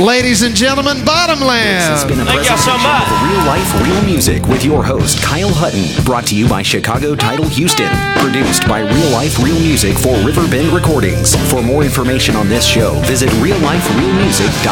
Ladies and gentlemen, Bottomland. This has been a presentation of Real Life, Real Music with your host, Kyle Hutton. Brought to you by Chicago Title Houston. Produced by Real Life, Real Music for Riverbend Recordings. For more information on this show, visit realliferealmusic.com.